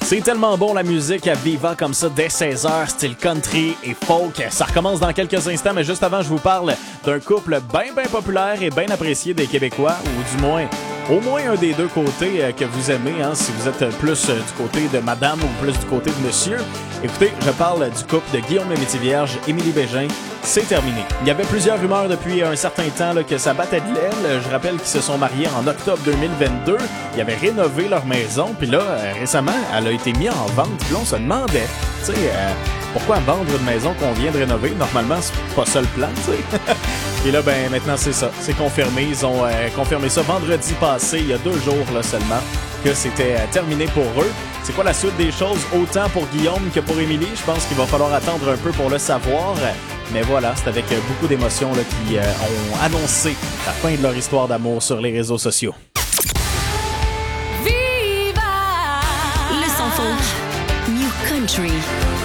C'est tellement bon la musique à Viva comme ça dès 16h, style country et folk. Ça recommence dans quelques instants, mais juste avant, je vous parle d'un couple bien populaire et bien apprécié des Québécois, ou du moins, au moins un des deux côtés que vous aimez, hein, si vous êtes plus du côté de madame ou plus du côté de monsieur. Écoutez, je parle du couple de Guillaume Lemaitre-Vierge, Émilie Bégin. C'est terminé. Il y avait plusieurs rumeurs depuis un certain temps là, que ça battait de l'aile. Je rappelle qu'ils se sont mariés en octobre 2022. Ils avaient rénové leur maison. Puis là, récemment, elle a été mise en vente. Puis là, on se demandait, tu sais, pourquoi vendre une maison qu'on vient de rénover? Normalement, c'est pas ça le plan, tu sais. Et là, ben maintenant, c'est ça. C'est confirmé. Ils ont confirmé ça vendredi passé, il y a 2 jours là, seulement, que c'était terminé pour eux. C'est quoi la suite des choses, autant pour Guillaume que pour Émilie? Je pense qu'il va falloir attendre un peu pour le savoir. Mais voilà, c'est avec beaucoup d'émotions là, qui ont annoncé la fin de leur histoire d'amour sur les réseaux sociaux. Viva! Le son folk. New Country.